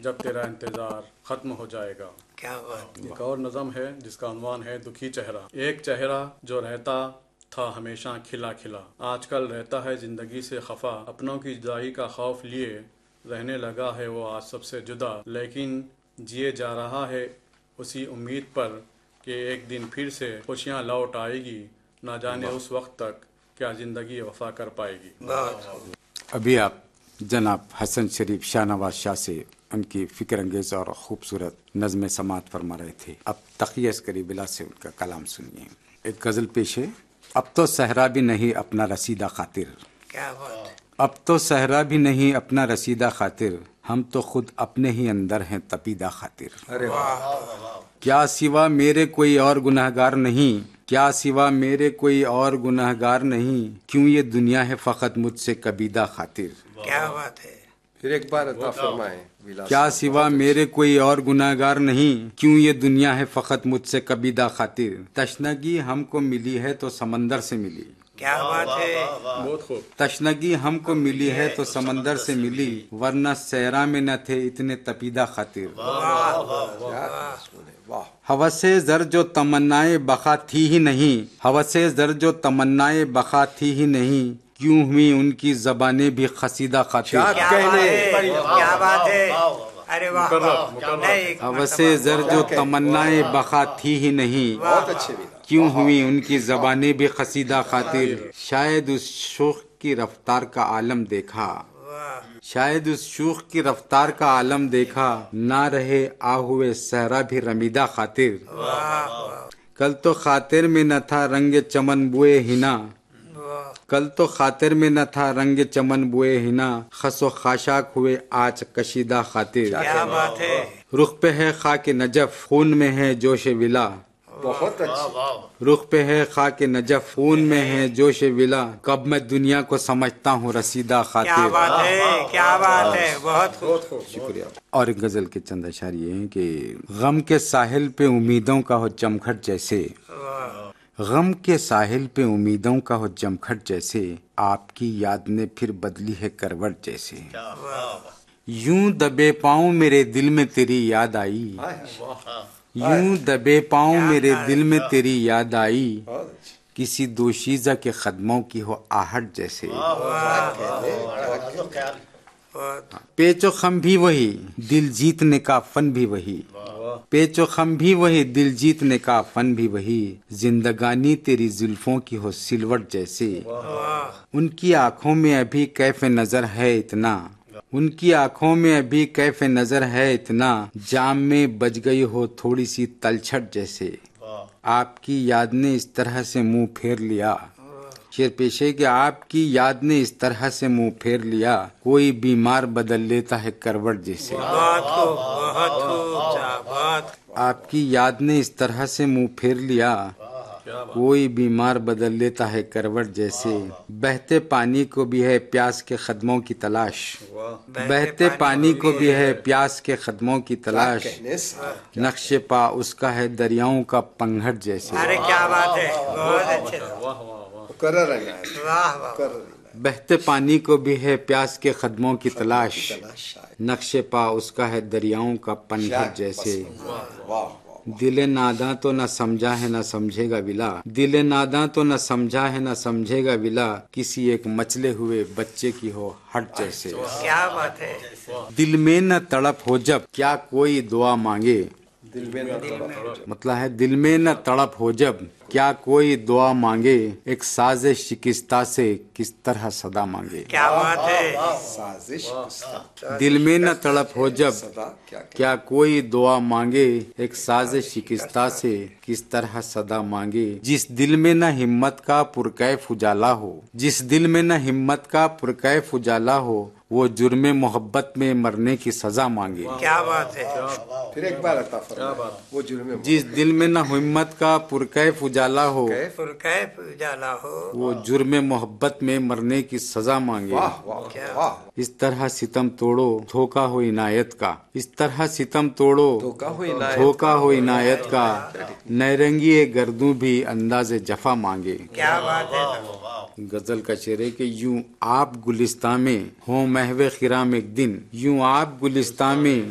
जब तेरा इंतजार खत्म हो जाएगा। क्या बात। एक और नज़म है जिसका उन्वान है दुखी चेहरा। एक चेहरा जो रहता था हमेशा खिला खिला, आजकल रहता है जिंदगी से खफा। अपनों की जुदाई का खौफ लिए रहने लगा है वो आज सबसे जुदा, लेकिन जिए जा रहा है उसी उम्मीद पर कि एक दिन फिर से खुशियाँ लौट आएगी। ना जाने उस वक्त तक क्या जिंदगी वफा कर पाएगी। अभी आप जनाब हसन शरीफ शाहनवाज शाह से उनकी फिक्र अंगेज और खूबसूरत नज़्म समात फरमा रहे थे। अब तकिया अस्करी बिला से उनका कलाम सुनिए। एक गज़ल पेश है। अब तो सहरा भी नहीं अपना रसीदा खातिर, क्या बात। अब तो सहरा भी नहीं अपना रसीदा खातिर, हम तो खुद अपने ही अंदर हैं तपीदा खातिर। अरे वाह। क्या सिवा मेरे कोई और गुनहगार नहीं, क्या सिवा मेरे कोई और गुनहगार नहीं, क्यों ये दुनिया है फ़कत मुझसे कबीदा खातिर। क्या बात है। फिर एक बार अता फरमाएं। क्या सिवा मेरे कोई और गुनहगार नहीं, क्यों ये दुनिया है फ़कत मुझसे कबीदा खातिर। तशनगी हमको मिली है तो समंदर से मिली, क्या बात है। बहुत खूब। तशनगी हमको मिली है तो समंदर से मिली, वरना सहरा में न थे इतने तपीदा खातिर। हवसे जर जो तमन्नाए बखा थी ही नहीं, हवसे जर जो तमन्नाए बखा थी ही नहीं, क्यों हुई उनकी ज़बानें भी खसीदा खातिर। क्या बात है। क्या बात है। अरे वाह। नहीं, हवसे जर जो तमन्नाए बखा थी ही नहीं, बहुत अच्छे भी क्यों हुई उनकी ज़बानें भी खसीदा खातिर। शायद उस शोख की रफ्तार का आलम देखा, शायद उस शोख की रफ्तार का आलम देखा, ना रहे आ हुए सहरा भी रमीदा खातिर। कल तो खातिर में न था रंग चमन बुए हिना, कल तो खातिर में न था रंग चमन बुए हिना, खसो खाशाक हुए आज कशीदा खातिर। क्या बात है। रुख पे है खाक नजफ, खून में है जोश विला, बहुत अच्छी। रुख पे है खाक नजफ, खून में है जोश विला, कब मैं दुनिया को समझता हूँ रसीदा क्या खातिर। बात है। क्या बात है। बहुत खूब। शुक्रिया। और एक गजल के चंद अशार ये हैं कि गम के साहिल पे उम्मीदों का हो जमखट जैसे, गम के साहिल पे उम्मीदों का हो जमखट जैसे, आपकी याद ने फिर बदली है करवट जैसे। यूं दबे पाऊं मेरे दिल में तेरी याद आई, यूं दबे पाऊं मेरे दिल में तेरी याद आई, किसी दोशीज़ा के कदमों की हो आहट जैसे। पेचो खम भी वही, दिल जीतने का फन भी वही, पेचो खम भी वही, दिल जीतने का फन भी वही, जिंदगानी तेरी जुल्फों की हो सिलवट जैसे। उनकी आंखों में अभी कैफ नजर है इतना, उनकी आंखों में अभी कैफ नजर है इतना, जाम में बज गई हो थोड़ी सी तलछट जैसे। आपकी याद ने इस तरह से मुंह फेर लिया, शेर पेशे कि आपकी याद ने इस तरह से मुंह फेर लिया, कोई बीमार बदल लेता है करवट जैसे। बहुत खूब। बहुत खूब। बहुत। आपकी याद ने इस तरह से मुंह फेर लिया, कोई बीमार बदल लेता है करवट जैसे। बहते पानी को भी है प्यास के कदमों की तलाश, बहते पानी को भी है प्यास के कदमों की तलाश, नक्शे पा उसका है दरियाओं का पंघट जैसे। अरे क्या बात है। बहुत अच्छे। कर रहे हैं। वाह वाह। बहते पानी को भी है प्यास के कदमों की तलाश, नक्शे पा उसका है दरियाओं का पंघट जैसे। दिले नादा तो न समझा है न समझेगा विला, दिले नादा तो न समझा है न समझेगा विला, किसी एक मचले हुए बच्चे की हो हट जैसे। क्या बात है। दिल में न तड़प हो जब क्या कोई दुआ मांगे, दिल में न मतलब है दिल में न तड़प हो जब क्या कोई दुआ मांगे, एक साज़े शिकस्ता से किस तरह सदा मांगे। क्या बात है। साजिश। दिल में न तड़प हो जब क्या कोई दुआ मांगे, एक साज़े शिकस्ता से किस तरह सदा मांगे। जिस दिल में न हिम्मत का पुरकैफ उजाला हो, जिस दिल में न हिम्मत का पुरकैफ उजाला हो, वो जुर्मे मोहब्बत में मरने की सजा मांगे। क्या बात है। फिर एक बार अता फरमाएं। वो जुल्म जिस दिल में न हिम्मत का पुरकैफ उजाला हो, पुरकैफ उजाला हो, वो जुर्मे मोहब्बत में मरने की सजा मांगे। वाह वाह वाह। इस तरह सितम तोड़ो धोखा हो इनायत का, इस तरह सितम तोड़ो धोखा हो इनायत का, नैरंगी गर्दू भी अंदाज़े जफा मांगे। क्या बात है। गजल का शेर है कि यूं आप गुलिस्तां में हो महवे खिराम एक दिन, यूं आप गुलिस्तां में